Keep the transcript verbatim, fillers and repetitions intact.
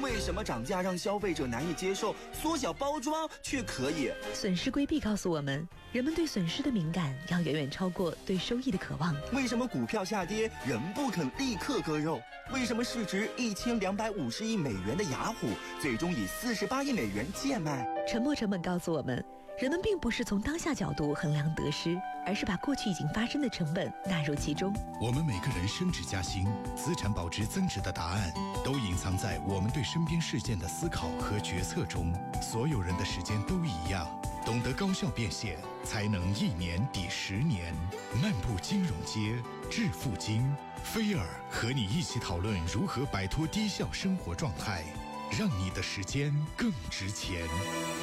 为什么涨价让消费者难以接受，缩小包装却可以？ 损失规避告诉我们，人们对损失的敏感要远远超过对收益的渴望。 为什么股票下跌人不肯立刻割肉？为什么市值一千两百五十亿美元的雅虎最终以四十八亿美元贱卖？ 沉没成本告诉我们，人们并不是从当下角度衡量得失，而是把过去已经发生的成本纳入其中。 我们每个人升职加薪、资产保值增值的答案，都隐藏在我们对身边事件的思考和决策中。所有人的时间都一样，懂得高效变现，才能一年抵十年。漫步金融街，致富经，菲尔和你一起讨论如何摆脱低效生活状态，让你的时间更值钱。